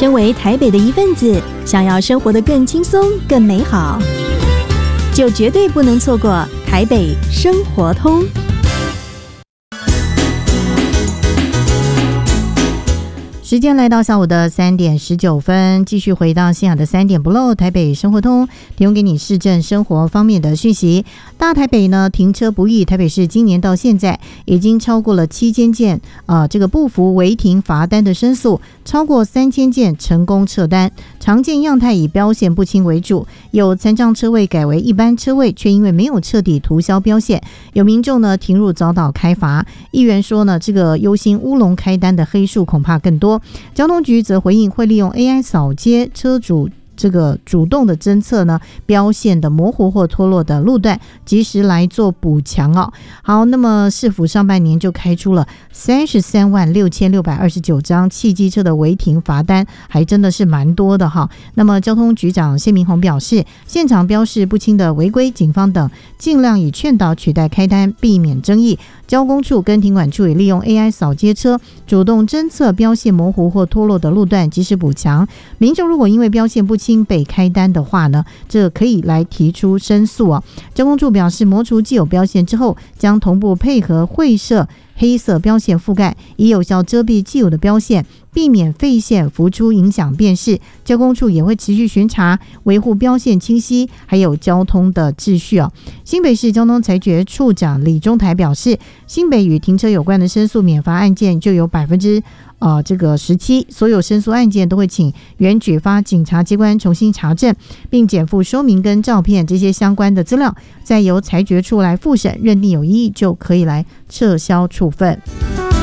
身为台北的一份子，想要生活得更轻松、更美好，就绝对不能错过台北生活通。 时间来到下午的3点19分，继续回到西雅的3点不漏台北生活通，提供给你市政生活方面的讯息。大台北呢停车不易，台北市今年到现在已经超过了7000件这个不服违停罚单的申诉，超过3000件成功撤单。常见样态以标线不清为主，有残障车位改为一般车位，却因为没有彻底涂销标线，有民众呢停入遭到开罚。议员说呢，这个忧心乌龙开单的黑数恐怕更多。交通局则回应，会利用 AI 扫街车主这个主动的侦测呢标线的模糊或脱落的路段，及时来做补强哦。好，那么市府上半年就开出了336629张汽机车的违停罚单，还真的是蛮多的哈。那么交通局长谢明宏表示，现场标示不清的违规，警方等尽量以劝导取代开单，避免争议。交工处跟停管处也利用 AI 扫街车主动侦测标线模糊或脱落的路段，及时补强。民众如果因为标线不清被开单的话呢，这可以来提出申诉哦。交工处表示，磨除既有标线之后，将同步配合会设黑色标线覆盖，以有效遮蔽既有的标线，避免废线浮出影响辨识。交工处也会持续巡查，维护标线清晰，还有交通的秩序哦。新北市交通裁决处长李中台表示，新北与停车有关的申诉免罚案件就有17%，所有申诉案件都会请原举发警察机关重新查证，并检附说明跟照片这些相关的资料，再由裁决处来复审，认定有异议就可以来撤销处分。